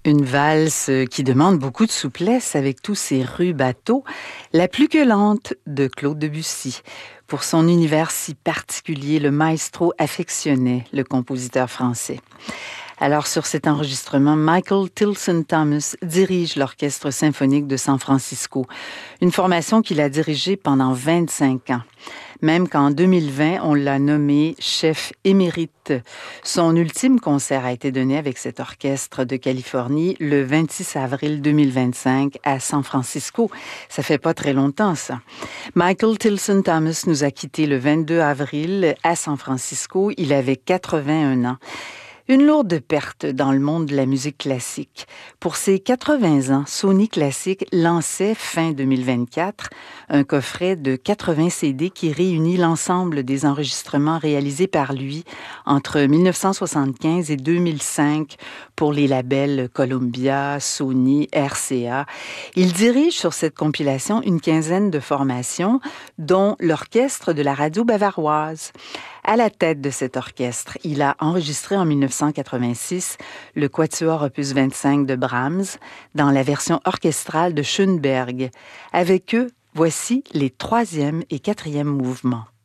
Une valse qui demande beaucoup de souplesse avec tous ses rubatos, la plus que lente de Claude Debussy. Pour son univers si particulier, le maestro affectionnait le compositeur français. Alors, sur cet enregistrement, Michael Tilson Thomas dirige l'Orchestre symphonique de San Francisco, une formation qu'il a dirigée pendant 25 ans. Même qu'en 2020, on l'a nommé chef émérite. Son ultime concert a été donné avec cet orchestre de Californie le 26 avril 2025 à San Francisco. Ça fait pas très longtemps, ça. Michael Tilson Thomas nous a quittés le 22 avril à San Francisco. Il avait 81 ans. Une lourde perte dans le monde de la musique classique. Pour ses 80 ans, Sony Classic lançait fin 2024 un coffret de 80 CD qui réunit l'ensemble des enregistrements réalisés par lui entre 1975 et 2005 pour les labels Columbia, Sony, RCA. Il dirige sur cette compilation une quinzaine de formations, dont l'orchestre de la radio bavaroise. À la tête de cet orchestre, il a enregistré en 1986 le Quatuor opus 25 de Brahms dans la version orchestrale de Schoenberg. Avec eux, voici les 3e et 4e mouvements.